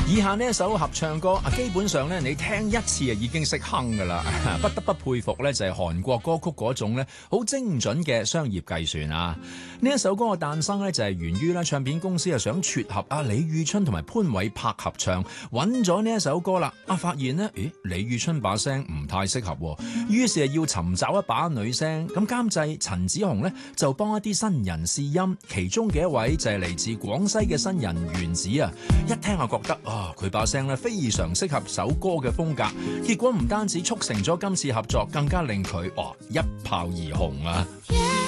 以下呢一首合唱歌基本上咧你聽一次已經識哼噶啦，不得不佩服咧就係韓國歌曲嗰種咧好精準嘅商業計算啊！呢一首歌嘅誕生咧就係源於咧唱片公司想撮合李宇春同埋潘瑋柏合唱，揾咗呢一首歌啦，發現呢李宇春把聲唔太適合，於是要尋找一把女聲，咁監製陳子鴻咧就幫一啲新人試音，其中嘅一位就係嚟自廣西嘅新人原子啊，一聽就覺得佢把聲咧非常適合首歌嘅風格，結果唔單止促成咗今次合作，更加令佢一炮而紅啊！